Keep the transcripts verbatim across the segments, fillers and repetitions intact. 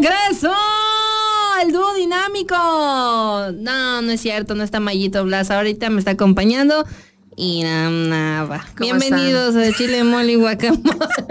regreso! ¡El dúo dinámico! No, no es cierto, no está Mayito Blas. Ahorita me está acompañando y nada, nada. Bienvenidos están? A Chile, Mole y Guacamole.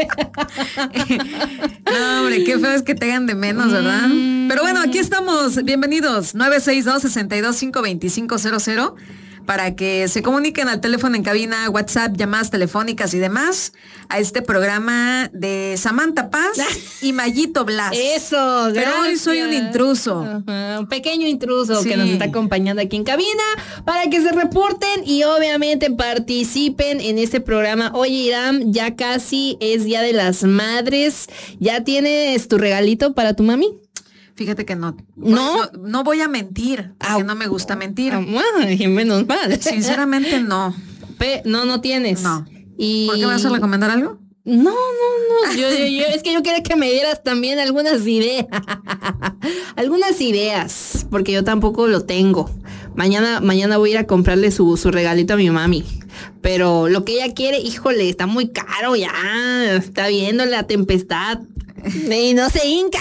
No, hombre, qué feo es que te hagan de menos, ¿verdad? Mm. Pero bueno, aquí estamos. Bienvenidos. nueve seis dos, seis dos cinco, dos cinco cero cero. Para que se comuniquen al teléfono en cabina, WhatsApp, llamadas telefónicas y demás a este programa de Samantha Paz y Mayito Blas. Eso, gracias. Pero hoy soy un intruso. Uh-huh. Un pequeño intruso sí. que nos está acompañando aquí en cabina para que se reporten y obviamente participen en este programa. Oye, Irán, ya casi es Día de las Madres. ¿Ya tienes tu regalito para tu mami? Fíjate que no. ¿No? No, no voy a mentir, porque ah, no me gusta mentir. Ah, menos mal. Sinceramente, no. Pe- no, no tienes. No. Y... ¿Por qué me vas a recomendar algo? No, no, no. Yo, yo, yo, es que yo quería que me dieras también algunas ideas. algunas ideas, porque yo tampoco lo tengo. Mañana, mañana voy a ir a comprarle su, su regalito a mi mami. Pero lo que ella quiere, híjole, está muy caro ya. Está viendo la tempestad. Y no se hinca.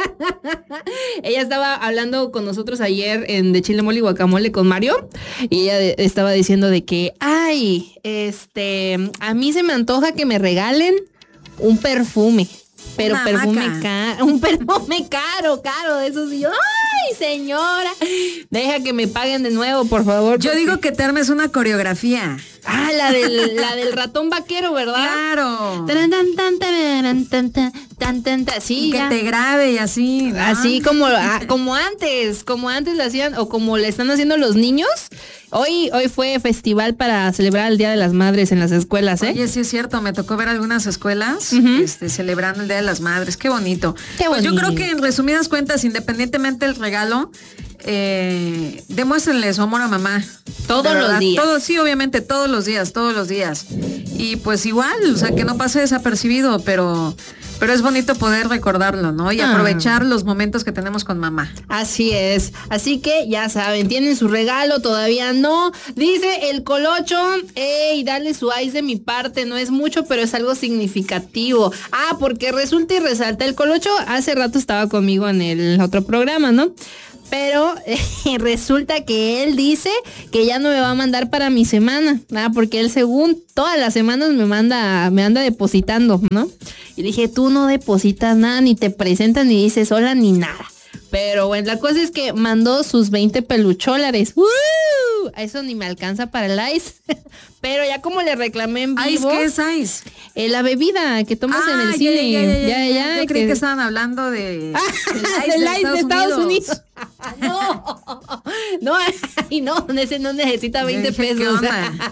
Ella estaba hablando con nosotros ayer en De Chile, Mole y Guacamole con Mario. Y ella de, estaba diciendo de que, ay, este, a mí se me antoja que me regalen un perfume. Pero Una perfume hamaca. caro, un perfume caro, caro de esos. Y yo, ay, señora, deja que me paguen de nuevo, por favor. Yo porque... digo que te armes una coreografía. Ah, la del, la del ratón vaquero, ¿verdad? Claro. Tan, tan, tan, tan, tan, tan, tan, tan, tan, sí, y que ya. te grabe y así, ¿no? Así como, como antes, como antes le hacían, o como le están haciendo los niños. Hoy, hoy fue festival para celebrar el Día de las Madres en las escuelas, ¿eh? Oye, sí es cierto, me tocó ver algunas escuelas uh-huh. este, celebrando el Día de las Madres. Qué bonito. Qué pues bonito. Yo creo que en resumidas cuentas, independientemente del regalo, eh, demuéstrenle su amor a mamá. Todos los días. Todo, sí, obviamente, todos los días, todos los días. Y pues igual, o sea, que no pase desapercibido, pero... Pero es bonito poder recordarlo, ¿no? Y aprovechar ah. los momentos que tenemos con mamá. Así es. Así que ya saben, tienen su regalo, todavía no. Dice el Colocho, ey, dale su ice de mi parte. No es mucho, pero es algo significativo. Ah, porque resulta y resalta, el Colocho hace rato estaba conmigo en el otro programa, ¿no? Pero eh, resulta que él dice que ya no me va a mandar para mi semana, ¿no? Porque él según todas las semanas me manda, me anda depositando, ¿no? Y dije, tú no depositas nada, ni te presentas, ni dices hola, ni nada. Pero bueno, la cosa es que mandó sus veinte pelucholares. ¡Uh! Eso ni me alcanza para el ice. Pero ya como le reclamé en vivo. ¿Ice qué es ice? Eh, la bebida que tomas ah, en el ya, cine. Ya, ya, ya. ya, ya Yo que... creí que estaban hablando de ah, del ice, del de, ice Estados de Estados Unidos. Unidos. No, no, ay, no, ese no necesita veinte dije, pesos.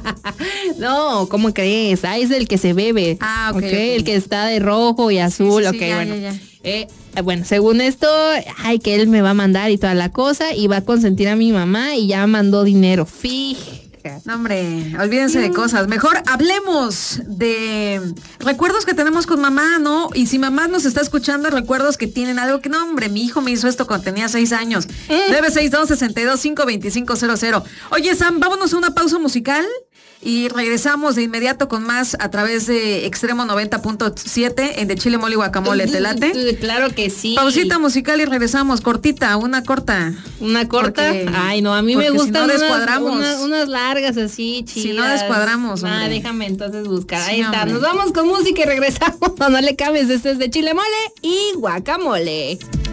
No, ¿cómo crees? Ah, es el que se bebe. Ah, ok. okay, okay. El que está de rojo y azul, sí, sí, ok, sí, ya, bueno. Ya, ya. Eh, bueno, según esto, ay, que él me va a mandar y toda la cosa y va a consentir a mi mamá y ya mandó dinero. Fíjate. No, hombre, olvídense de cosas. Mejor hablemos de recuerdos que tenemos con mamá, ¿no? Y si mamá nos está escuchando, recuerdos que tienen algo que, no, hombre, mi hijo me hizo esto cuando tenía seis años. ¿Eh? nueve seis dos, seis dos cinco, dos cinco cero cero. Oye, Sam, vámonos a una pausa musical y regresamos de inmediato con más a través de Extremo noventa punto siete en De Chile, Mole y Guacamole. ¿Te late? Claro que sí. Pausita musical y regresamos. Cortita, una corta. ¿Una corta? Porque, ay, no, a mí me gustan si no unas, unas, unas largas así, chidas. Si no descuadramos, hombre. Ah, déjame entonces buscar. Sí, ahí está. hombre. Nos vamos con música y regresamos. No, no le cambies. Este es De Chile, Mole y Guacamole.